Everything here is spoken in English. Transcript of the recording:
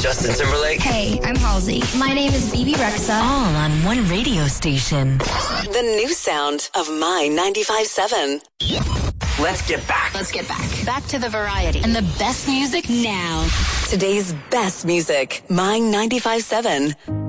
Justin Timberlake. Hey, I'm Halsey. My name is Bebe Rexha. All on one radio station. The new sound of My 95.7. Let's get back. Back to the variety. And the best music now. Today's best music. My 95.7.